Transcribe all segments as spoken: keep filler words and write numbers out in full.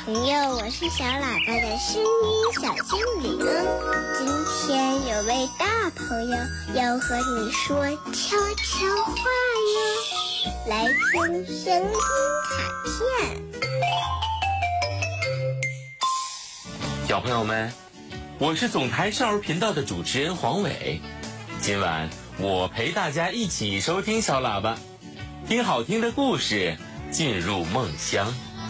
朋友，我是小喇叭的声音小精灵。今天有位大朋友要和你说悄悄话哟，来听声音卡片。 小朋友们，我是总台少儿频道的主持人黄伟，今晚我陪大家一起收听小喇叭，听好听的故事，进入梦乡。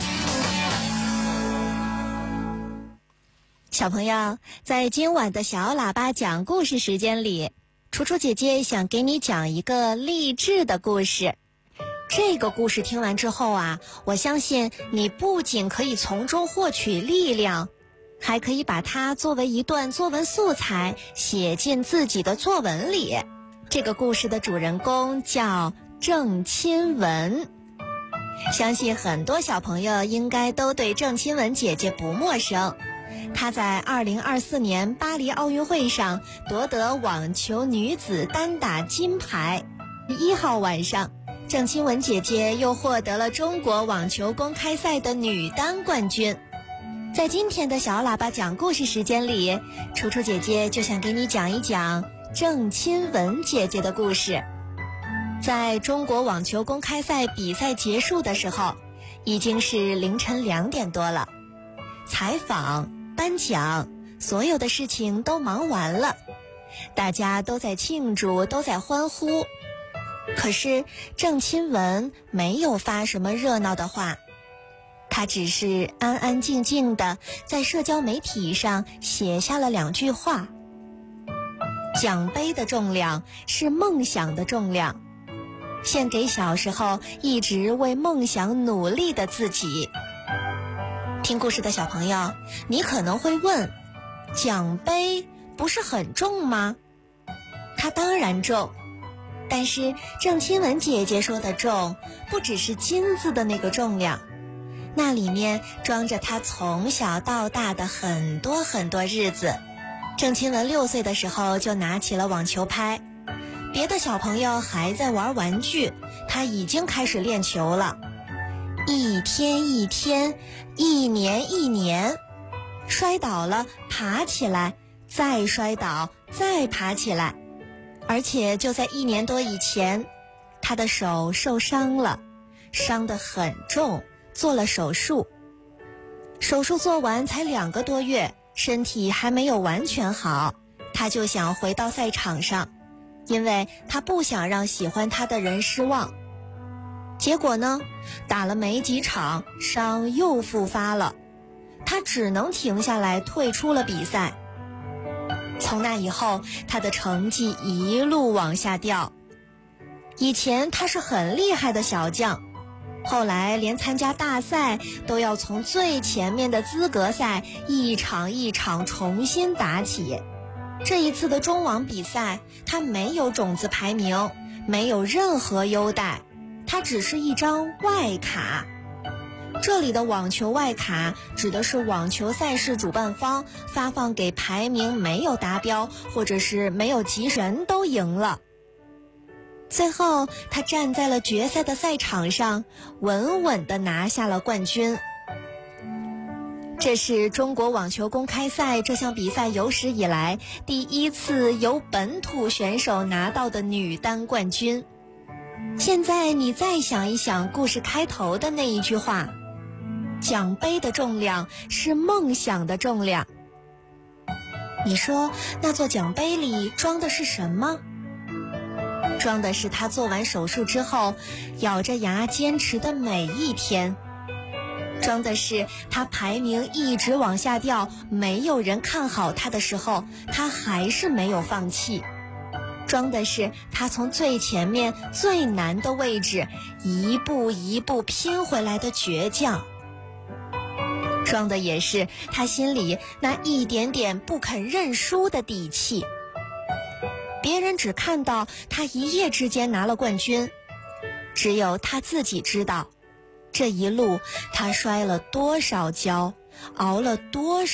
小朋友，在今晚的小喇叭讲故事时间里，楚楚姐姐想给你讲一个励志的故事。这个故事听完之后啊，我相信你不仅可以从中获取力量，还可以把它作为一段作文素材写进自己的作文里。这个故事的主人公叫郑钦文，相信很多小朋友应该都对郑钦文姐姐不陌生。她在二零二四年巴黎奥运会上夺得网球女子单打金牌。一号晚上，郑钦文姐姐又获得了中国网球公开赛的女单冠军。在今天的小喇叭讲故事时间里，楚楚姐姐就想给你讲一讲郑钦文姐姐的故事。在中国网球公开赛比赛结束的时候，已经是凌晨两点多了。采访、颁奖，所有的事情都忙完了，大家都在庆祝，都在欢呼。可是郑钦文没有发什么热闹的话，他只是安安静静地在社交媒体上写下了两句话：奖杯的重量是梦想的重量，献给小时候一直为梦想努力的自己。听故事的小朋友，你可能会问，奖杯不是很重吗？它当然重，但是郑钦文姐姐说的重，不只是金子的那个重量，那里面装着她从小到大的很多很多日子。郑钦文六岁的时候就拿起了网球拍，别的小朋友还在玩玩具，她已经开始练球了。一天一天，一年一年，摔倒了爬起来，再摔倒再爬起来。而且就在一年多以前，他的手受伤了，伤得很重，做了手术。手术做完才两个多月，身体还没有完全好，他就想回到赛场上，因为他不想让喜欢他的人失望。结果呢，打了没几场，伤又复发了，他只能停下来退出了比赛。从那以后，他的成绩一路往下掉。以前他是很厉害的小将，后来连参加大赛都要从最前面的资格赛一场一场重新打起。这一次的中网比赛，他没有种子排名，没有任何优待，它只是一张外卡。这里的网球外卡指的是网球赛事主办方发放给排名没有达标或者是没有及时人都赢了。最后他站在了决赛的赛场上，稳稳地拿下了冠军。这是中国网球公开赛这项比赛有史以来第一次由本土选手拿到的女单冠军。现在你再想一想故事开头的那一句话，奖杯的重量是梦想的重量。你说那座奖杯里装的是什么？装的是他做完手术之后咬着牙坚持的每一天，装的是他排名一直往下掉，没有人看好他的时候，他还是没有放弃。装的是他从最前面最难的位置一步一步拼回来的倔强。装的也是他心里那一点点不肯认输的底气。别人只看到他一夜之间拿了冠军，只有他自己知道，这一路他摔了多少跤，熬了多少